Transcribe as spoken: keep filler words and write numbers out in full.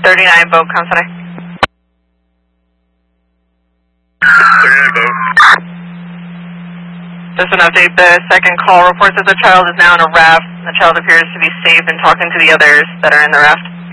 thirty-nine boat, Consonant. thirty-nine boat. Just an update, the second call reports that the child is now in a raft. The child appears to be safe and talking to the others that are in the raft.